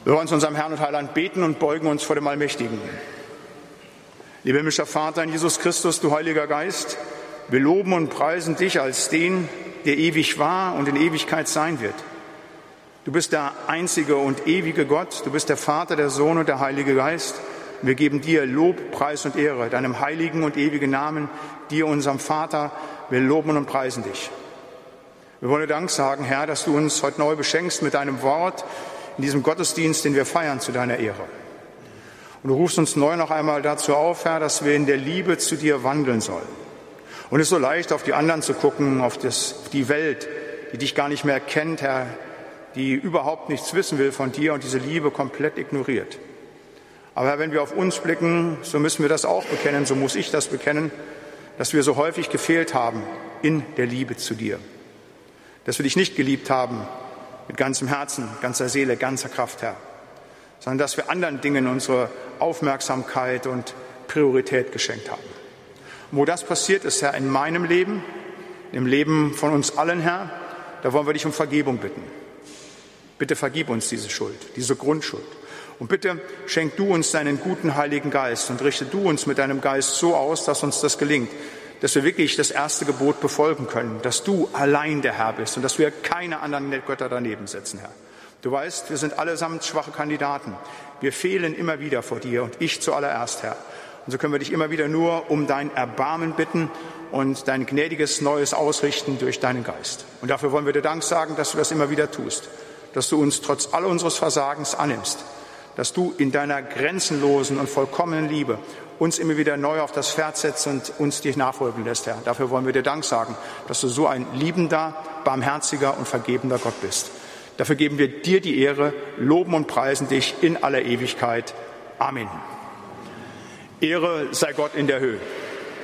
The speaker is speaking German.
Wir wollen zu unserem Herrn und Heiland beten und beugen uns vor dem Allmächtigen. Lieber himmlischer Vater in Jesus Christus, du Heiliger Geist, wir loben und preisen dich als den, der ewig war und in Ewigkeit sein wird. Du bist der einzige und ewige Gott, du bist der Vater, der Sohn und der Heilige Geist. Wir geben dir Lob, Preis und Ehre, deinem heiligen und ewigen Namen, dir, unserem Vater. Wir loben und preisen dich. Wir wollen dir Dank sagen, Herr, dass du uns heute neu beschenkst mit deinem Wort in diesem Gottesdienst, den wir feiern zu deiner Ehre. Und du rufst uns neu noch einmal dazu auf, Herr, dass wir in der Liebe zu dir wandeln sollen. Und es ist so leicht, auf die anderen zu gucken, auf die Welt, die dich gar nicht mehr kennt, Herr, die überhaupt nichts wissen will von dir und diese Liebe komplett ignoriert. Aber Herr, wenn wir auf uns blicken, so müssen wir das auch bekennen, so muss ich das bekennen, dass wir so häufig gefehlt haben in der Liebe zu dir. Dass wir dich nicht geliebt haben mit ganzem Herzen, ganzer Seele, ganzer Kraft, Herr, sondern dass wir anderen Dingen unsere Aufmerksamkeit und Priorität geschenkt haben. Und wo das passiert ist, Herr, in meinem Leben, im Leben von uns allen, Herr, da wollen wir dich um Vergebung bitten. Bitte vergib uns diese Schuld, diese Grundschuld. Und bitte schenk du uns deinen guten Heiligen Geist und richte du uns mit deinem Geist so aus, dass uns das gelingt, dass wir wirklich das erste Gebot befolgen können, dass du allein der Herr bist und dass wir keine anderen Götter daneben setzen, Herr. Du weißt, wir sind allesamt schwache Kandidaten. Wir fehlen immer wieder vor dir und ich zuallererst, Herr. Und so können wir dich immer wieder nur um dein Erbarmen bitten und dein gnädiges Neues ausrichten durch deinen Geist. Und dafür wollen wir dir Dank sagen, dass du das immer wieder tust, dass du uns trotz all unseres Versagens annimmst, dass du in deiner grenzenlosen und vollkommenen Liebe uns immer wieder neu auf das Pferd setzt und uns dich nachfolgen lässt, Herr. Dafür wollen wir dir Dank sagen, dass du so ein liebender, barmherziger und vergebender Gott bist. Dafür geben wir dir die Ehre, loben und preisen dich in aller Ewigkeit. Amen. Ehre sei Gott in der Höhe.